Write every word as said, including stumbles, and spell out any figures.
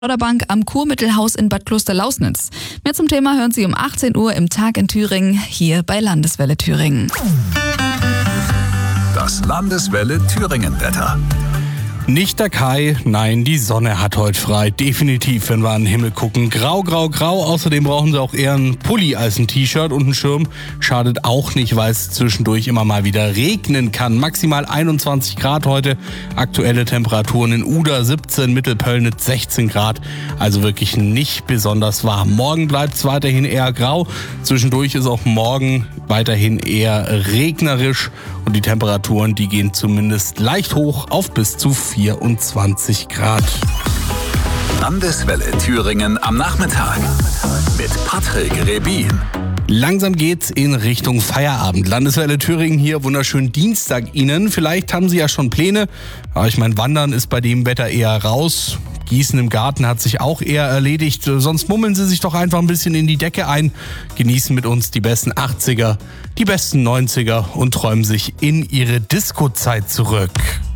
Förderbank am Kurmittelhaus in Bad Klosterlausnitz. Mehr zum Thema hören Sie um achtzehn Uhr im Tag in Thüringen, hier bei Landeswelle Thüringen. Das Landeswelle Thüringen-Wetter. Nicht der Kai, nein, die Sonne hat heute frei. Definitiv, wenn wir an den Himmel gucken. Grau, grau, grau. Außerdem brauchen Sie auch eher einen Pulli als ein T-Shirt und ein Schirm. Schadet auch nicht, weil es zwischendurch immer mal wieder regnen kann. Maximal einundzwanzig Grad heute. Aktuelle Temperaturen in Uda siebzehn, Mittelpöllnitz sechzehn Grad. Also wirklich nicht besonders warm. Morgen bleibt es weiterhin eher grau. Zwischendurch ist auch morgen weiterhin eher regnerisch. Und die Temperaturen, die gehen zumindest leicht hoch auf bis zu vierundzwanzig Grad. Landeswelle Thüringen am Nachmittag mit Patrick Rebin. Langsam geht's in Richtung Feierabend. Landeswelle Thüringen hier, wunderschönen Dienstag Ihnen. Vielleicht haben Sie ja schon Pläne, aber ich meine, Wandern ist bei dem Wetter eher raus. Gießen im Garten hat sich auch eher erledigt. Sonst mummeln Sie sich doch einfach ein bisschen in die Decke ein, genießen mit uns die besten achtziger, die besten neunziger und träumen sich in Ihre Disco-Zeit zurück.